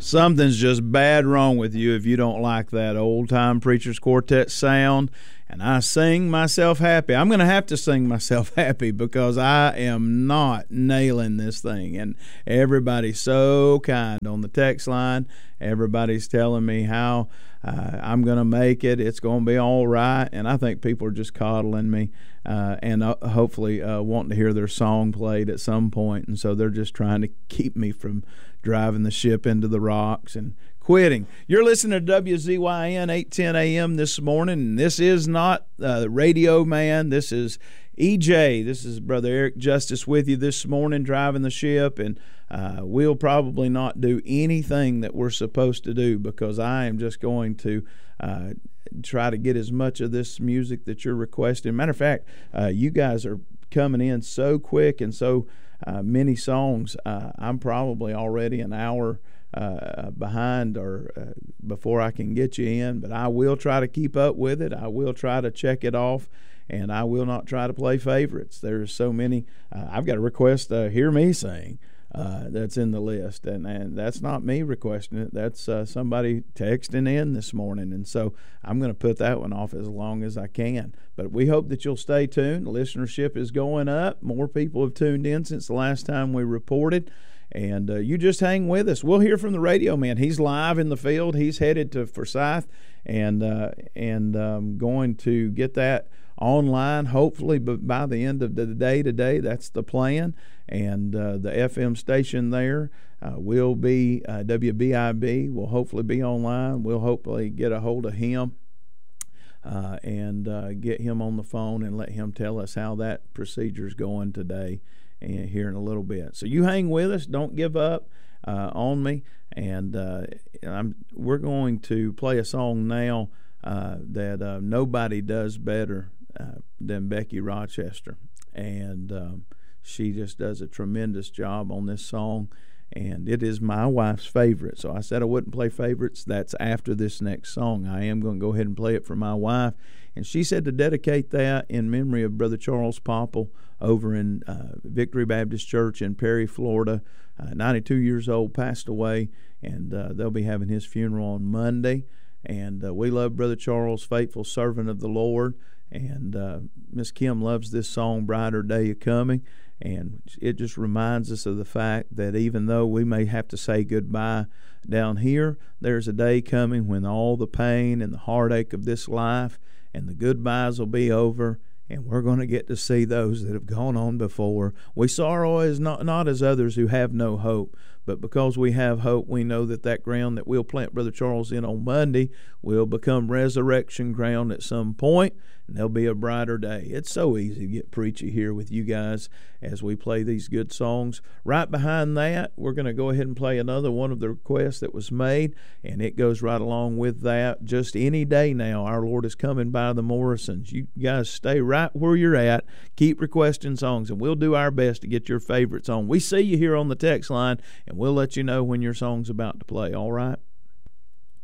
Something's just bad wrong with you if you don't like that old-time Preachers Quartet sound. And I sing myself happy. I'm going to have to sing myself happy because I am not nailing this thing. And everybody's so kind on the text line. Everybody's telling me how I'm going to make it. It's going to be all right. And I think people are just coddling me and hopefully wanting to hear their song played at some point. And so they're just trying to keep me from driving the ship into the rocks and quitting. You're listening to WZYN 810 AM this morning, and this is not Radio Man. This is EJ. This is Brother Eric Justice with you this morning, driving the ship, and we'll probably not do anything that we're supposed to do because I am just going to try to get as much of this music that you're requesting. Matter of fact, you guys are coming in so quick and so many songs. I'm probably already an hour behind or before I can get you in, but I will try to keep up with it. I will try to check it off, and I will not try to play favorites. There's so many. I've got a request to hear me sing that's in the list, and that's not me requesting it. That's somebody texting in this morning, and so I'm going to put that one off as long as I can. But we hope that you'll stay tuned. The listenership is going up. More people have tuned in since the last time we reported. And you just hang with us. We'll hear from the radio man. He's live in the field. He's headed to Forsyth and going to get that online, hopefully by the end of the day today. That's the plan. And the FM station there will be WBIB. Will hopefully be online. We'll hopefully get a hold of him and get him on the phone and let him tell us how that procedure's going today. And here in a little bit. So you hang with us. Don't give up on me. And we're going to play a song now that nobody does better than Becky Rochester. And she just does a tremendous job on this song. And it is my wife's favorite. So I said I wouldn't play favorites. That's after this next song. I am going to go ahead and play it for my wife. And she said to dedicate that in memory of Brother Charles Popple over in Victory Baptist Church in Perry, Florida. 92 years old, passed away, and they'll be having his funeral on Monday. And we love Brother Charles, faithful servant of the Lord. And Miss Kim loves this song, Brighter Day Coming. And it just reminds us of the fact that even though we may have to say goodbye down here, there's a day coming when all the pain and the heartache of this life and the goodbyes will be over, and we're going to get to see those that have gone on before. We sorrow as not as others who have no hope, but because we have hope, we know that ground that we'll plant Brother Charles in on Monday will become resurrection ground at some point, and there'll be a brighter day. It's so easy to get preachy here with you guys as we play these good songs. Right behind that, we're going to go ahead and play another one of the requests that was made, and it goes right along with that. Just any day now, our Lord is coming by the Morrisons. You guys stay right where you're at. Keep requesting songs, and we'll do our best to get your favorites on. We see you here on the text line, and we'll let you know when your song's about to play. All right?